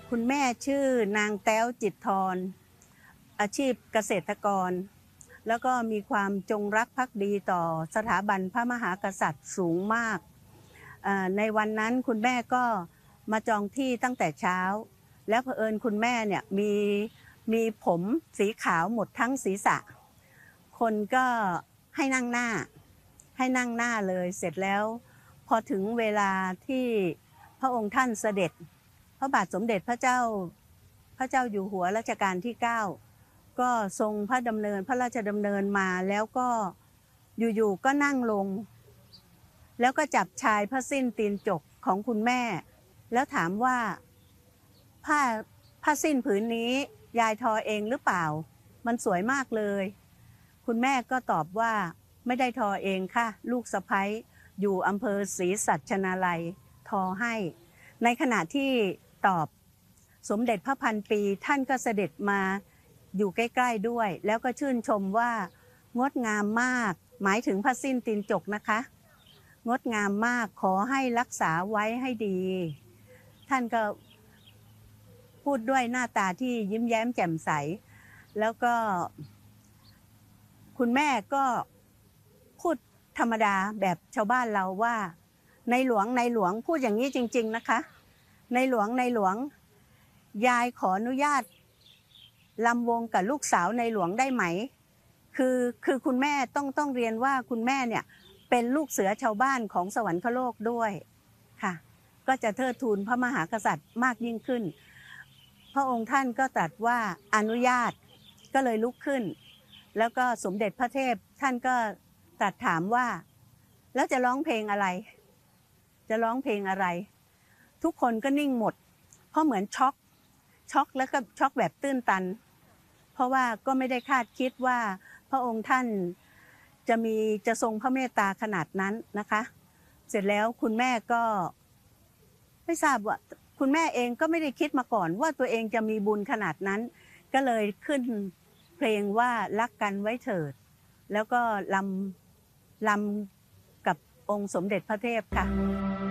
คุณแม่ชื่อนางแต้วจิตรธรอาชีพเกษตรกรแล้วก็มีความจงรักภักดีต่อสถาบันพระมหากษัตริย์สูงมากในวันนั้นคุณแม่ก็มาจองที่ตั้งแต่เช้าแล้วเผอิญคุณแม่เนี่ยมีผมสีขาวหมดทั้งศีรษะคนก็ให้นั่งหน้าเลยเสร็จแล้วพอถึงเวลาที่พระองค์ท่านเสด็จพระบาทสมเด็จพระเจ้าอยู่หัวรัชกาลที่9ก็ทรงพระราชดำเนินมาแล้วก็อยู่ๆก็นั่งลงแล้วก็จับชายผ้าสิ้นตีนจกของคุณแม่แล้วถามว่าผ้าสิ้นผืนนี้ยายทอเองหรือเปล่ามันสวยมากเลยคุณแม่ก็ตอบว่าไม่ได้ทอเองค่ะลูกสะใภ้อยู่อำเภอศรีสัชนาลัยทอให้ในขณะที่ตอบสมเด็จพระพันปีท่านก็เสด็จมาอยู่ใกล้ๆด้วยแล้วก็ชื่นชมว่างดงามมากหมายถึงผ้าสิ้นตีนจกนะคะงดงามมากขอให้รักษาไว้ให้ดีท่านก็พูดด้วยหน้าตาที่ยิ้มแย้มแจ่มใสแล้วก็คุณแม่ก็พูดธรรมดาแบบชาวบ้านเราว่าในหลวงพูดอย่างนี้จริงๆนะคะในหลวงยายขออนุญาตลำวงกับลูกสาวในหลวงได้ไหมคือคุณแม่ต้องเรียนว่าคุณแม่เนี่ยเป็นลูกเสือชาวบ้านของสวรรคโลกด้วยค่ะก็จะเทิดทูนพระมหากษัตริย์มากยิ่งขึ้นพระองค์ท่านก็ตรัสว่าอนุญาตก็เลยลุกขึ้นแล้วก็สมเด็จพระเทพท่านก็ตรัสถามว่าแล้วจะร้องเพลงอะไรทุกคนก็นิ่งหมดเพราะเหมือนช็อกแล้วก็ช็อกแบบตื้นตันเพราะว่าก็ไม่ได้คาดคิดว่าพระองค์ท่านจะทรงพระเมตตาขนาดนั้นนะคะเสร็จแล้วคุณแม่ก็ไม่ทราบว่าคุณแม่เองก็ไม่ได้คิดมาก่อนว่าตัวเองจะมีบุญขนาดนั้นก็เลยขึ้นเพลงว่ารักกันไว้เถิดแล้วก็ลำกับองค์สมเด็จพระเทพค่ะ